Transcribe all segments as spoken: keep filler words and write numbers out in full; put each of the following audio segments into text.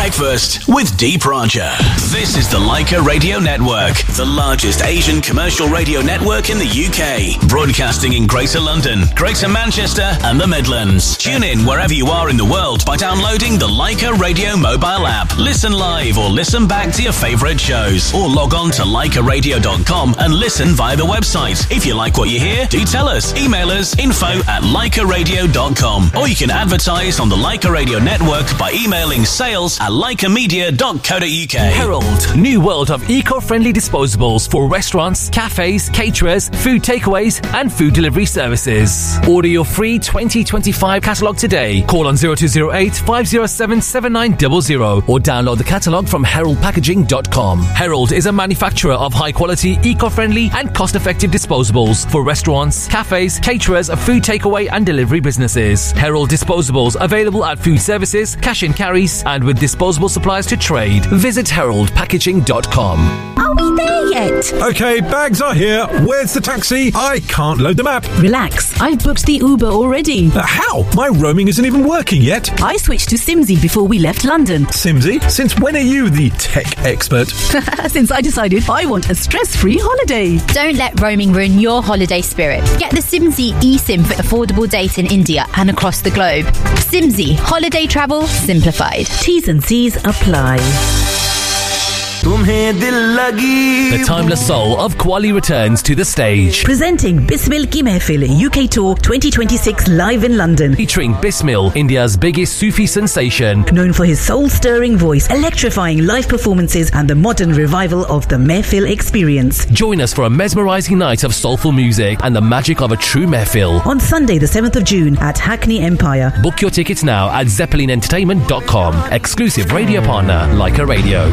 Breakfast with Deep Raja. This is the Leica Radio Network, the largest Asian commercial radio network in the U K, broadcasting in Greater London, Greater Manchester and the Midlands. Tune in wherever you are in the world by downloading the Leica Radio mobile app. Listen live or listen back to your favourite shows, or log on to leica radio dot com and listen via the website. If you like what you hear, do tell us. Email us info at leica radio dot com, or you can advertise on the Leica Radio Network by emailing sales at leica media dot co dot uk. Herald, new world of eco-friendly disposables for restaurants, cafes, caterers, food takeaways and food delivery services. Order your free twenty twenty-five catalogue today. Call on zero two zero eight, five zero seven, seven nine zero zero or download the catalogue from herald packaging dot com. Herald is a manufacturer of high-quality, eco-friendly and cost-effective disposables for restaurants, cafes, caterers, food takeaway and delivery businesses. Herald disposables available at food services, cash and carries and with disposable supplies to trade. Visit herald packaging dot com. Are we there yet? Okay, bags are here. Where's the taxi? I can't load the map. Relax, I've booked the Uber already. Uh, how? My roaming isn't even working yet. I switched to Simsy before we left London. Simsy? Since when are you the tech expert? Since I decided I want a stress-free holiday. Don't let roaming ruin your holiday spirit. Get the Simsy eSIM for affordable data in India and across the globe. Simsy, holiday travel simplified. T's and C's apply. The timeless soul of Qawwali returns to the stage. Presenting Bismil Ki Mehfil U K Tour twenty twenty-six live in London. Featuring Bismil, India's biggest Sufi sensation. Known for his soul-stirring voice, electrifying live performances and the modern revival of the Mehfil experience. Join us for a mesmerising night of soulful music and the magic of a true Mehfil. On Sunday the seventh of June at Hackney Empire. Book your tickets now at zeppelin entertainment dot com. Exclusive radio partner, Leica Radio.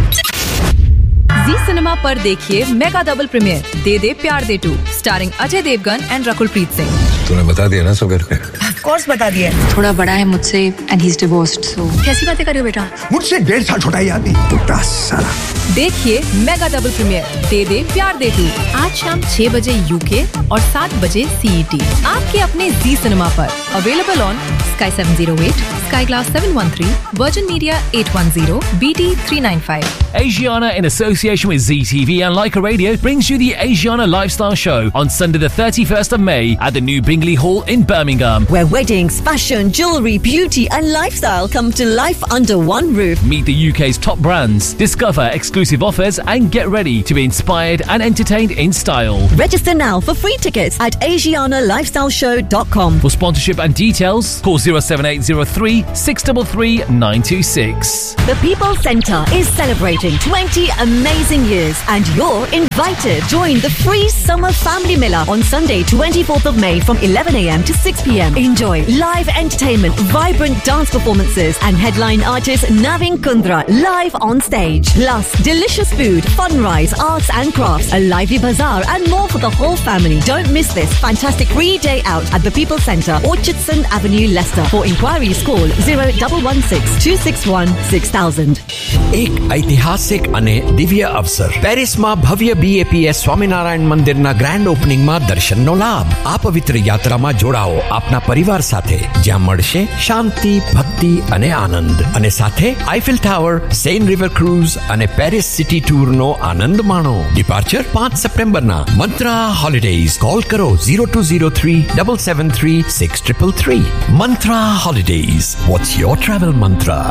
Ji cinema पर देखिए mega double premiere दे दे प्यार दे to starring Ajay Devgan and Rakul Preet Singh. तूने बता दिया ना सब घर पे? Of course बता दिया. थोड़ा बड़ा है मुझसे and he's divorced so. कैसी बातें कर रहे हो बेटा? मुझसे डेढ़ साल छोटा ही आदमी. पुट्टा साला. देखिए मेगा डबल प्रीमियर दे दे प्यार दे टू आज शाम छह बजे यूके और सात बजे सीईटी आपके अपने जी सिनेमा पर. Available on Sky seven oh eight, Sky Glass seven one three, Virgin Media eight one zero, B T three nine five. Asiana, in association with Z T V and Leica Radio, brings you the Asiana Lifestyle Show on Sunday the thirty-first of May at the new Bingley Hall in Birmingham. Where weddings, fashion, jewellery, beauty and lifestyle come to life under one roof. Meet the U K's top brands, discover exclusive offers and get ready to be inspired and entertained in style. Register now for free tickets at asiana lifestyle show dot com. For sponsorship and details, call zero seven eight zero three, six three three, nine two six. The People's Centre is celebrating twenty amazing years and you're invited. Join the free Summer Family Miller on Sunday twenty-fourth of May from eleven a.m. to six p.m. Enjoy live entertainment, vibrant dance performances and headline artist Navin Kundra live on stage. Plus delicious food, fun rides, arts and crafts, a lively bazaar and more for the whole family. Don't miss this fantastic free day out at the People's Centre, Orchardson Avenue, Leicester. For inquiries call zero one one six, two six one, six thousand. એક ઐતિહાસિક અને દિવ્ય અવસર પેરિસમાં ભવ્ય B A P S Swaminarayan મંદિરના grand ઓપનિંગમાં દર્શનનો લાભ. આ પવિત્ર યાત્રામાં જોડાઓ આપના પરિવાર સાથે, જ્યાં મળશે શાંતિ, ભક્તિ અને આનંદ. અને સાથે Eiffel tower, Sen river cruise અને પેરિસ સિટી ટૂરનો આનંદ માણો. ડિપાર્ચર પાંચ સપ્ટેમ્બરના. મંત્રા હોલિડેઝ. કોલ કરો zero two zero three, seven seven three, six three three. Mantra Holidays. What's your travel mantra?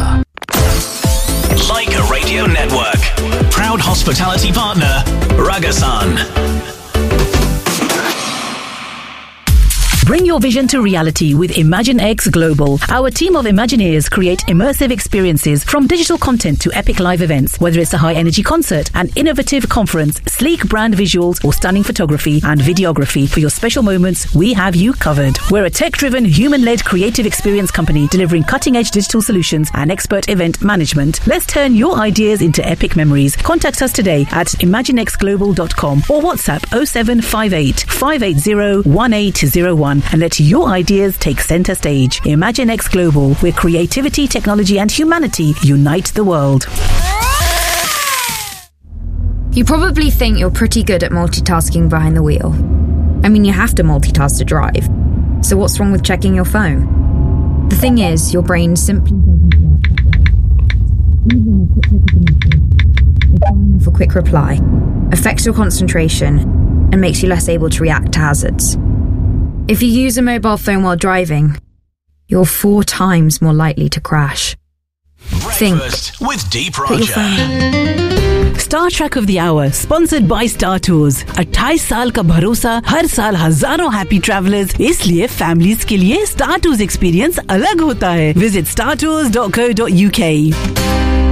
Leica Radio Network. Proud hospitality partner, Ragasan. Bring your vision to reality with ImagineX Global. Our team of Imagineers create immersive experiences from digital content to epic live events. Whether it's a high-energy concert, an innovative conference, sleek brand visuals, or stunning photography and videography, for your special moments, we have you covered. We're a tech-driven, human-led creative experience company delivering cutting-edge digital solutions and expert event management. Let's turn your ideas into epic memories. Contact us today at imaginex global dot com or WhatsApp oh seven five eight, five eight zero, one eight zero one and let your ideas take center stage. ImagineX Global, where creativity, technology and humanity unite the world. You probably think you're pretty good at multitasking behind the wheel. I mean, you have to multitask to drive. So what's wrong with checking your phone? The thing is, your brain simply quick reply, affects your concentration, and makes you less able to react to hazards. If you use a mobile phone while driving, you're four times more likely to crash. Think. With Deep Put your phone Roger. Star Trek of the Hour, sponsored by Star Tours. अट्ठाईस साल का भरोसा, हर साल हजारों happy travellers, इसलिए families के लिए Star Tours experience अलग होता है. Visit star tours dot co dot uk.